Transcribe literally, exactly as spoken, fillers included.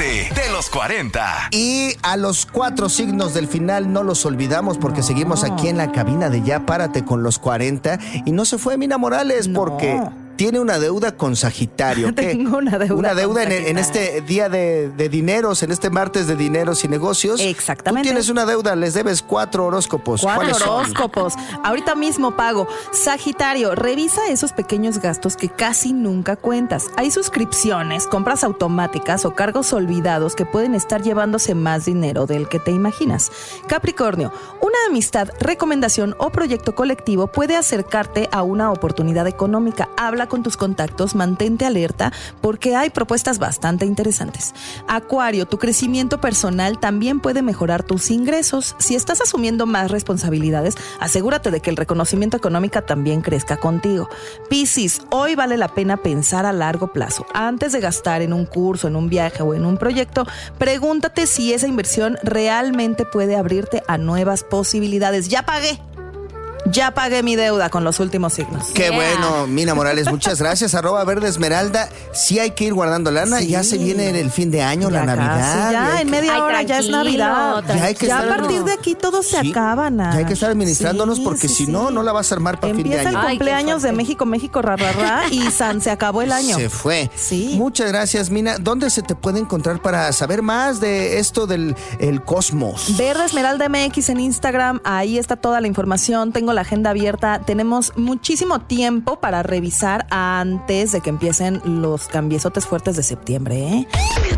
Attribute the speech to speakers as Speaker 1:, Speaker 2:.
Speaker 1: Párate de los cuarenta.
Speaker 2: Y a los cuatro signos del final no los olvidamos porque no. seguimos aquí en la cabina de Ya Párate con los cuarenta. Y no se fue Mina Morales no. porque... tiene una deuda con Sagitario. ¿Qué?
Speaker 3: Tengo una deuda.
Speaker 2: Una deuda en, en este día de, de dineros, en este martes de dineros y negocios.
Speaker 3: Exactamente.
Speaker 2: Tú tienes una deuda, les debes cuatro horóscopos.
Speaker 3: Cuatro
Speaker 2: ¿Cuáles
Speaker 3: horóscopos.
Speaker 2: son?
Speaker 3: Ahorita mismo pago. Sagitario, revisa esos pequeños gastos que casi nunca cuentas. Hay suscripciones, compras automáticas o cargos olvidados que pueden estar llevándose más dinero del que te imaginas. Capricornio, una amistad, recomendación o proyecto colectivo puede acercarte a una oportunidad económica. Habla con tus contactos, mantente alerta porque hay propuestas bastante interesantes. Acuario, tu crecimiento personal también puede mejorar tus ingresos. Si estás asumiendo más responsabilidades, asegúrate de que el reconocimiento económico también crezca contigo. Piscis, hoy vale la pena pensar a largo plazo. Antes de gastar en un curso, en un viaje o en un proyecto, pregúntate si esa inversión realmente puede abrirte a nuevas posibilidades. ¡Ya pagué! Ya pagué mi deuda con los últimos signos.
Speaker 2: Qué yeah. bueno, Mina Morales, muchas gracias. Arroba Verde Esmeralda. Sí hay que ir guardando lana. Sí. Ya se viene el fin de año, ya la Navidad.
Speaker 3: Casi, ya, en que... media Ay, hora ya es Navidad. Ya, hay que ya estar... a partir de aquí todo se sí. acaba, Nash.
Speaker 2: Ya hay que estar administrándonos sí, porque sí, si no, sí. no la vas a armar para fin de año.
Speaker 3: Empieza el cumpleaños Ay, de México, México, ra, ra, ra, y San, se acabó el año.
Speaker 2: Se fue.
Speaker 3: Sí.
Speaker 2: Muchas gracias, Mina. ¿Dónde se te puede encontrar para saber más de esto del el cosmos?
Speaker 3: Verde Esmeralda M X en Instagram. Ahí está toda la información. Tengo la agenda abierta. Tenemos muchísimo tiempo para revisar antes de que empiecen los cambiesotes fuertes de septiembre, ¿eh?